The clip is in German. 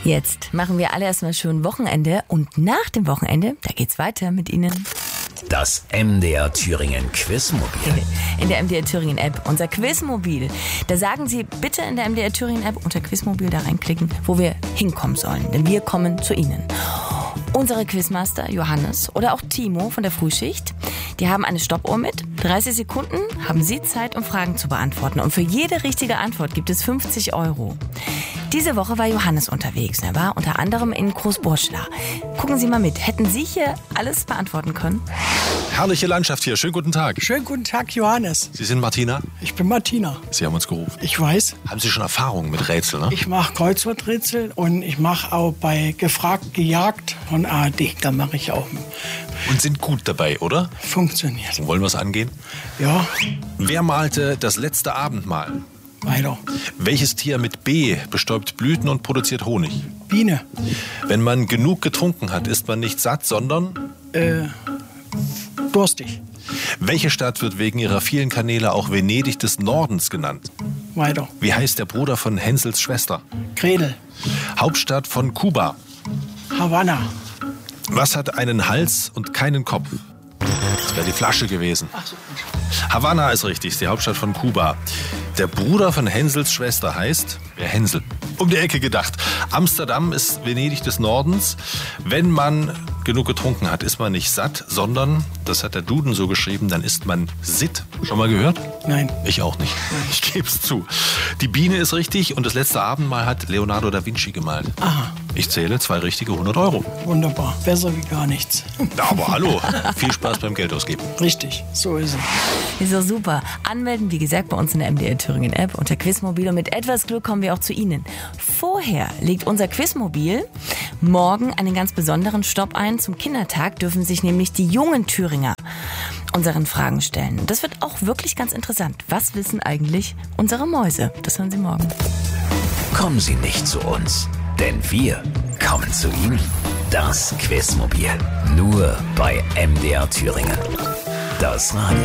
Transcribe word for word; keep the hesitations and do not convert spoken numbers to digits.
Jetzt machen wir alle erstmal schön Wochenende und nach dem Wochenende, da geht's weiter mit Ihnen. Das M D R Thüringen Quizmobil. In der M D R Thüringen App, unser Quizmobil. Da sagen Sie bitte in der M D R Thüringen App unter Quizmobil da reinklicken, wo wir hinkommen sollen. Denn wir kommen zu Ihnen. Unsere Quizmaster Johannes oder auch Timo von der Frühschicht, die haben eine Stoppuhr mit. dreißig Sekunden haben Sie Zeit, um Fragen zu beantworten. Und für jede richtige Antwort gibt es fünfzig Euro. Diese Woche war Johannes unterwegs. Er war unter anderem in Großburschla. Gucken Sie mal mit. Hätten Sie hier alles beantworten können? Herrliche Landschaft hier. Schönen guten Tag. Schönen guten Tag, Johannes. Sie sind Martina? Ich bin Martina. Sie haben uns gerufen. Ich weiß. Haben Sie schon Erfahrungen mit Rätseln, ne? Ich mache Kreuzworträtsel und ich mache auch bei Gefragt, Gejagt von A R D. Da mache ich auch. Und sind gut dabei, oder? Funktioniert. Wollen wir es angehen? Ja. Wer malte das letzte Abendmahl? Weiter. Welches Tier mit B bestäubt Blüten und produziert Honig? Biene. Wenn man genug getrunken hat, ist man nicht satt, sondern... Äh, durstig. Welche Stadt wird wegen ihrer vielen Kanäle auch Venedig des Nordens genannt? Weiter. Wie heißt der Bruder von Hänsels Schwester? Gretel. Hauptstadt von Kuba? Havanna. Was hat einen Hals und keinen Kopf? Das wäre die Flasche gewesen. Ach so. Havanna ist richtig, ist die Hauptstadt von Kuba. Der Bruder von Hänsels Schwester heißt der Hänsel. Um die Ecke gedacht. Amsterdam ist Venedig des Nordens. Wenn man genug getrunken hat, ist man nicht satt, sondern, das hat der Duden so geschrieben, dann ist man sitt. Schon mal gehört? Nein. Ich auch nicht. Ich gebe es zu. Die Biene ist richtig und das letzte Abendmahl hat Leonardo da Vinci gemalt. Aha. Ich zähle zwei richtige hundert Euro. Wunderbar. Besser wie gar nichts. Ja, aber hallo. Viel Spaß beim Geld ausgeben. Richtig. So ist es. Ist doch super. Anmelden, wie gesagt, bei uns in der M D R Thüringen App unter Quizmobil. Und mit etwas Glück kommen wir auch zu Ihnen. Vorher legt unser Quizmobil morgen einen ganz besonderen Stopp ein. Zum Kindertag dürfen sich nämlich die jungen Thüringer unseren Fragen stellen. Das wird auch wirklich ganz interessant. Was wissen eigentlich unsere Mäuse? Das hören Sie morgen. Kommen Sie nicht zu uns, denn wir kommen zu Ihnen. Das Quizmobil. Nur bei M D R Thüringen. Das Radio.